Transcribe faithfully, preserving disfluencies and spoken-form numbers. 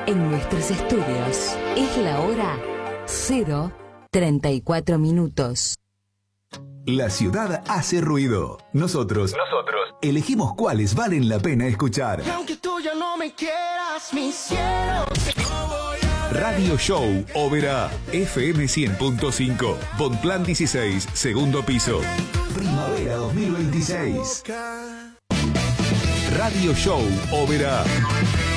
En nuestros estudios es la hora cero treinta y cuatro minutos. La ciudad hace ruido. Nosotros, nosotros elegimos cuáles valen la pena escuchar. Y aunque tú ya no me quieras, mi cielo. Radio Show Oberá, F M cien punto cinco, Bonplan dieciséis, segundo piso. Primavera dos mil veintiséis. Radio Show Oberá.